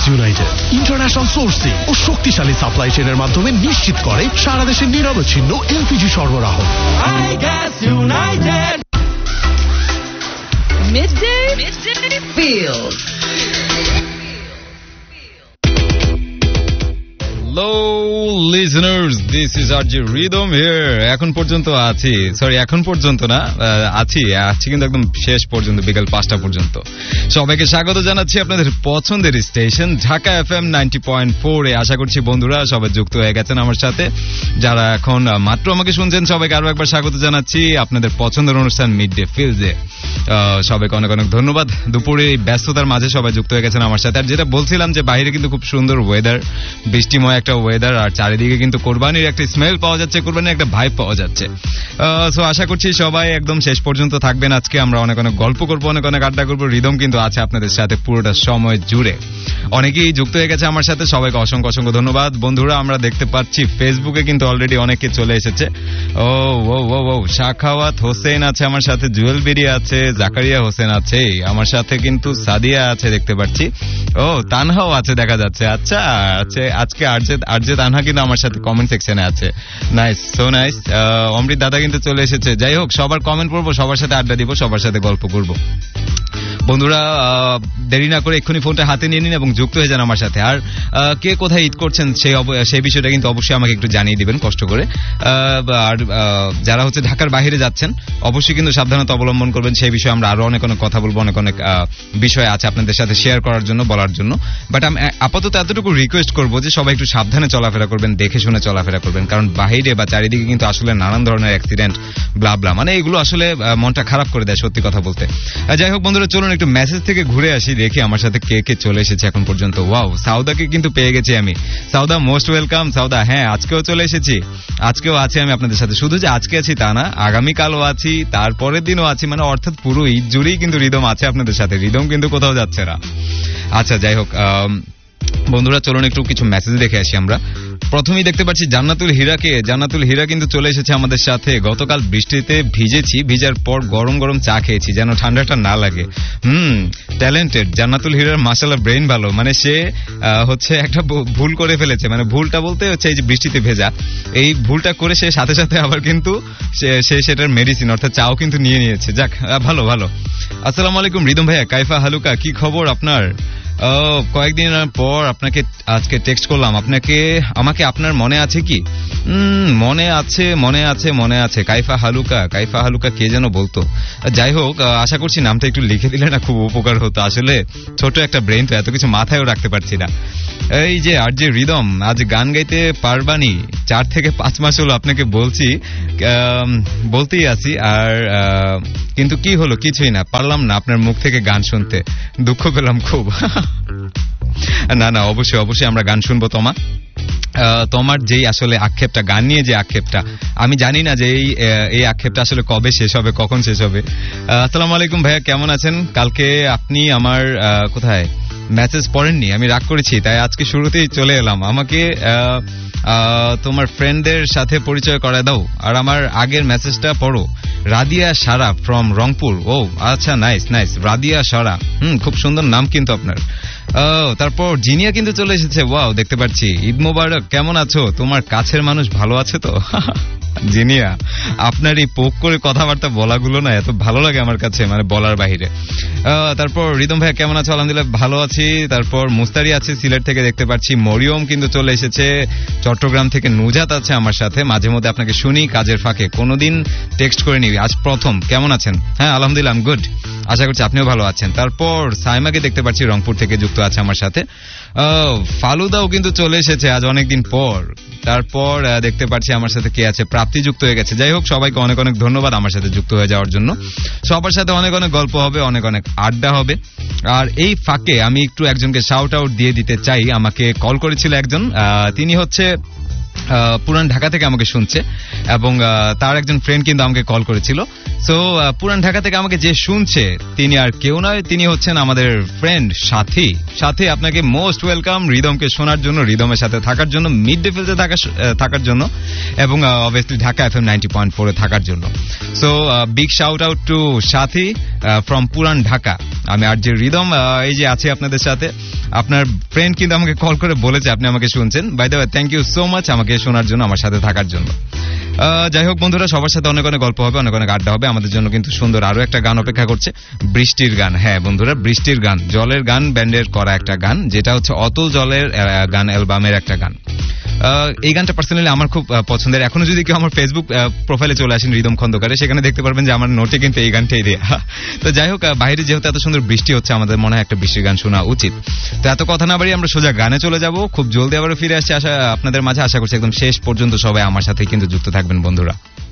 United international sourcing ও শক্তিশালী supply চেইনের মাধ্যমে নিশ্চিত করে সারা দেশে নিরবচ্ছিন্ন এলপিজি সরবরাহ। Midday Field. Hello listeners, this is RJ Rhythm here. এখন পর্যন্ত আছি কিন্তু একদম শেষ পর্যন্ত, বিকাল 5টা পর্যন্ত। সবাইকে স্বাগত জানাচ্ছি আপনাদের পছন্দের স্টেশন ঢাকা FM 90.4 এ। আশা করছি বন্ধুরা সবাই যুক্ত হয়ে গেছেন আমার সাথে। যারা এখন মাত্র আমাকে শুনছেন সবাইকে আরো একবার স্বাগত জানাচ্ছি আপনাদের পছন্দের অনুষ্ঠান মিড ডে ফিল্ডে। সবাইকে অনেক অনেক ধন্যবাদ। দুপুরে ব্যস্ততার মাঝে সবাই যুক্ত হয়ে গেছেন আমার সাথে। আর যেটা বলছিলাম যে বাইরে কিন্তু খুব সুন্দর ওয়েদার, বৃষ্টিময় একটা ওয়েদার, আর চারিদিকে কিন্তু কোরবানির একটা স্মেল পাওয়া যাচ্ছে, কোরবানির একটা ভাইব পাওয়া যাচ্ছে। সো আশা করছি সবাই একদম শেষ পর্যন্ত থাকবেন। আজকে আমরা অনেক অনেক গল্প করবো, অনেক অনেক আড্ডা করবো। রিদম কিন্তু আছে আপনাদের সাথে পুরোটা সময় জুড়ে। অনেকেই যুক্ত হয়ে গেছে আমার সাথে, সবাইকে অসংখ্য অসংখ্য ধন্যবাদ। বন্ধুরা আমরা দেখতে পাচ্ছি ফেসবুকে কিন্তু অলরেডি অনেকে চলে এসেছে। ও শাখাওয়াত হোসেন আছে আমার সাথে, জুয়েল বেরি আছে, জাকারিয়া হোসেন আছে আমার সাথে, কিন্তু সাদিয়া আছে দেখতে পাচ্ছি। ও তানহাও আছে দেখা যাচ্ছে। আচ্ছা আজকে আরজে তানহা কিন্তু আমার সাথে কমেন্ট সেকশনে আছে। Nice, so nice. অমৃত দাদা কিন্তু চলে এসেছে। যাই হোক, সবার কমেন্ট পড়বো, সবার সাথে আড্ডা দিব, সবার সাথে গল্প করবো। বন্ধুরা দেরি না করে এক্ষুনি ফোনটা হাতে নিয়ে নিন এবং যুক্ত হয়ে যান আমার সাথে। আর কে কোথায় ঈদ করছেন সেই বিষয়টা কিন্তু অবশ্যই আমাকে একটু জানিয়ে দিবেন কষ্ট করে। আর যারা হচ্ছে ঢাকার বাইরে যাচ্ছেন অবশ্যই কিন্তু সাবধানতা অবলম্বন করবেন। সেই বিষয়ে আমরা আরো অনেক অনেক কথা বলবো, অনেক অনেক বিষয় আছে আপনাদের সাথে শেয়ার করার জন্য, বলার জন্য। বাট আমি আপাতত এতটুকু রিকোয়েস্ট করবো যে সবাই একটু সাবধানে চলাফেরা করবেন, দেখে শুনে চলাফেরা করবেন। কারণ বাইরে বা চারিদিকে কিন্তু আসলে নানান ধরনের অ্যাক্সিডেন্ট ব্লা মানে এগুলো আসলে মনটা খারাপ করে দেয় সত্যি কথা বলতে। যাই হোক বন্ধুরা, চলুন একটু মেসেজ থেকে ঘুরে আসি, দেখি আমার সাথে কে কে চলে এসেছে এখন পর্যন্ত। ওয়াও, সাউদাকে কিন্তু পেয়ে গেছি আমি। Sawda most welcome. সাউদা, হ্যাঁ আজকেও চলে এসেছি, আজকেও আছি আমি আপনাদের সাথে। শুধু যে আজকে আছি তা না, আগামীকালও আছি, তারপরের দিনও আছি, মানে অর্থাৎ পুরো ঈদ জুড়েই কিন্তু রিদম আছে আপনাদের সাথে। রিদম কিন্তু কোথাও যাচ্ছে না। আচ্ছা যাই হোক বন্ধুরা, চলুন একটু কিছু মেসেজ দেখে আসি আমরা। প্রথমেই দেখতে পাচ্ছি জান্নাতুল হীরা কিন্তু চলে এসেছে আমাদের সাথে। গতকাল বৃষ্টিতে ভিজেছি, ভিজার পর গরম গরম চা খেয়েছি যেন ঠান্ডাটা না লাগে। ট্যালেন্টেড জান্নাতুল হীরার, মাশাআল্লাহ ব্রেইন ভালো। মানে সে হচ্ছে একটা ভুল করে ফেলেছে, মানে ভুলটা বলতে হচ্ছে এই যে বৃষ্টিতে ভেজা, এই ভুলটা করে সে সাথে সাথে আবার কিন্তু সে সেটার মেডিসিন অর্থাৎ চাও কিন্তু নিয়ে নিয়েছে। যাক, ভালো ভালো। আসসালামু আলাইকুম রিদম ভাইয়া, কাইফা হালুকা, কি খবর আপনার? কয়েকদিন পর আপনাকে আজকে টেক্সট করলাম। আমাকে আপনার মনে আছে কি? মনে আছে। কাইফা হালুকা কে যেন বলতো। যাই হোক, আশা করছি নামটা একটু লিখে দিলে না খুব উপকার হতো। আসলে ছোট একটা ব্রেইন তো, এত কিছু মাথায়ও রাখতে পারছি না। এই যে আরজে রিদম, আজ গান গাইতে পারবানি? 4 থেকে 5 মাস হলো আপনাকে বলতেই আছি, আর কিন্তু কি হলো, কিছুই না, পারলাম না আপনার মুখ থেকে গান শুনতে, দুঃখ পেলাম খুব। না অবশ্যই আমরা গান শুনবো। তোমার যেই আসলে আক্ষেপটা, গান নিয়ে যে আক্ষেপটা, আমি জানি না যে এই আক্ষেপটা আসলে কবে শেষ হবে, কখন শেষ হবে। আসসালামু আলাইকুম ভাইয়া, কেমন আছেন? কালকে আপনি আমার কোথায় মেসেজ পড়েননি, আমি রাগ করেছি, তাই আজকে শুরুতেই চলে এলাম। আমাকে তোমার ফ্রেন্ডদের সাথে পরিচয় করায় দাও, আর আমার আগের মেসেজটা পড়ো। রাদিয়া সারা ফ্রম রংপুর। ও আচ্ছা, নাইস রাদিয়া সারা, খুব সুন্দর নাম কিন্তু আপনার। তারপর জিনিয়া কিন্তু চলে এসেছে। ওয়াও, দেখতে পাচ্ছি। ঈদ মোবারক, কেমন আছো? তোমার কাছের মানুষ ভালো আছে তো? জিনিয়া, আপনার এই পোক করে কথাবার্তা বলাগুলো না এত ভালো লাগে আমার কাছে, মানে বলার বাহিরে। তারপর রিদম ভাইয়া কেমন আছো? আলহামদুলিল্লাহ ভালো আছি। তারপর মুস্তারি আছে সিলেট থেকে দেখতে পাচ্ছি। মরিয়ম কিন্তু চলে এসেছে চট্টগ্রাম থেকে। নুজাত আছে আমার সাথে। মাঝে মধ্যে আপনাকে শুনি কাজের ফাঁকে, কোনোদিন টেক্সট করে নিবি, আজ প্রথম। কেমন আছেন? হ্যাঁ আলহামদুলিল্লাহ, আই এম গুড, আশা করছি আপনিও ভালো আছেন। তারপর সাইমাকে দেখতে পাচ্ছি রংপুর থেকে যুক্ত আছে আমার সাথে। ফালুদাও কিন্তু চলে এসেছে আজ অনেকদিন পর। তারপর দেখতে পাচ্ছি আমার সাথে কে আছে, প্রাপ্তি যুক্ত হয়ে গেছে। যাই হোক, সবাইকে অনেক অনেক ধন্যবাদ আমার সাথে যুক্ত হয়ে যাওয়ার জন্য। সবার সাথে অনেক অনেক গল্প হবে, অনেক অনেক আড্ডা হবে। আর এই ফাঁকে আমি একটু একজনকে শাউট আউট দিয়ে দিতে চাই। আমাকে কল করেছিল একজন, তিনি হচ্ছে পুরান ঢাকা থেকে আমাকে শুনছে, এবং তার একজন ফ্রেন্ড কিন্তু আমাকে কল করেছিল। সো পুরান ঢাকা থেকে আমাকে যে শুনছে তিনি আর কেউ নয়, তিনি হচ্ছেন আমাদের ফ্রেন্ড সাথী। সাথী, আপনাকে মোস্ট ওয়েলকাম রিদমকে শোনার জন্য, রিদমের সাথে থাকার জন্য, মিড ডে ফিল্ডে থাকার জন্য, এবং অবভিয়াসলি ঢাকা FM 90.4 এ থাকার জন্য। So big shout out to Sathi from পুরান ঢাকা। আমি আর যে রিদম এই যে আছি আপনাদের সাথে। আপনার ফ্রেন্ড কিন্তু আমাকে কল করে বলেছে আপনি আমাকে শুনছেন। By the way thank you so much আমাকে শোনার জন্য, আমার সাথে থাকার জন্য। যাই হোক বন্ধুরা, সবার সাথে অনেক অনেক গল্প হবে, অনেক অনেক আড্ডা হবে। আমাদের জন্য কিন্তু সুন্দর আরো একটা গান অপেক্ষা করছে, বৃষ্টির গান। হ্যাঁ বন্ধুরা, বৃষ্টির গান, জলের গান ব্যান্ডের করা একটা গান, যেটা হচ্ছে অতুল জলের গান অ্যালবামের একটা গান। এই গানটা পার্সোনালি আমার খুব পছন্দের। এখনো যদি কেউ আমার ফেসবুক প্রোফাইলে চলে আসেন রিদম খন্দকারে, সেখানে দেখতে পারবেন যে আমার নোটে কিন্তু এই গানটাই দেয়া। তো যাই হোক, বাইরে যেহেতু এত সুন্দর বৃষ্টি হচ্ছে, আমাদের মনে হয় একটা বৃষ্টির গান শোনা উচিত। তো এত কথা না বাড়িয়ে আমরা সোজা গানে চলে যাব। খুব জলদি আবারও ফিরে আসছি আপনাদের মাঝে। আশা করছি একদম শেষ পর্যন্ত সবাই আমার সাথে কিন্তু যুক্ত থাকবেন বন্ধুরা।